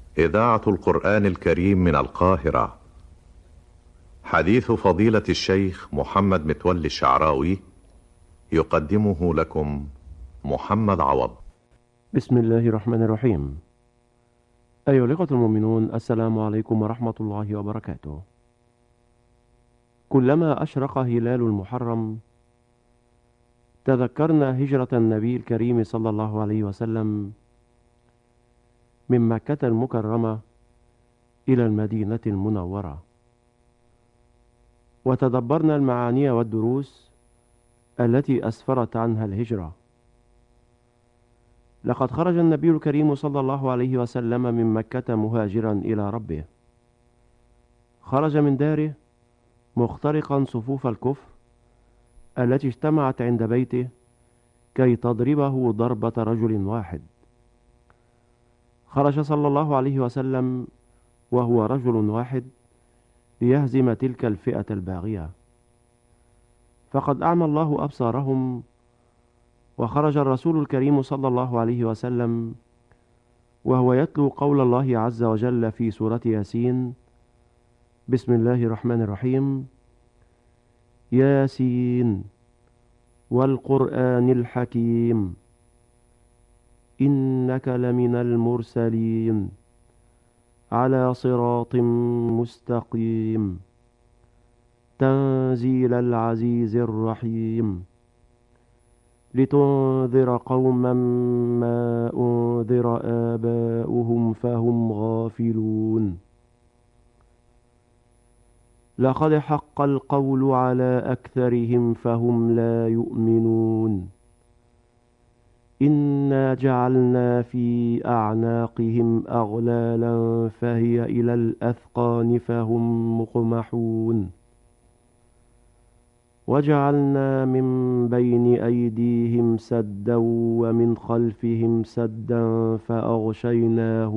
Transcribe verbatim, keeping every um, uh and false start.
إذاعة القرآن الكريم من القاهرة. حديث فضيلة الشيخ محمد متولي الشعراوي يقدمه لكم محمد عوض. بسم الله الرحمن الرحيم. أيها الإخوة المؤمنون، السلام عليكم ورحمة الله وبركاته. كلما أشرق هلال المحرم تذكرنا هجرة النبي الكريم صلى الله عليه وسلم من مكة المكرمة إلى المدينة المنورة، وتدبرنا المعاني والدروس التي أسفرت عنها الهجرة. لقد خرج النبي الكريم صلى الله عليه وسلم من مكة مهاجرا إلى ربه، خرج من داره مخترقا صفوف الكفر التي اجتمعت عند بيته كي تضربه ضربة رجل واحد. خرج صلى الله عليه وسلم وهو رجل واحد ليهزم تلك الفئة الباغية، فقد أعمى الله أبصارهم، وخرج الرسول الكريم صلى الله عليه وسلم وهو يتلو قول الله عز وجل في سورة ياسين: بسم الله الرحمن الرحيم، ياسين والقرآن الحكيم إنك لمن المرسلين على صراط مستقيم تنزيل العزيز الرحيم لتنذر قوما ما أنذر آباؤهم فهم غافلون. لقد حق القول على أكثرهم فهم لا يؤمنون. إنا جعلنا في أعناقهم أغلالا فهي إلى الأذقان فهم مقمحون. وجعلنا من بين أيديهم سدا ومن خلفهم سدا فأغشيناهم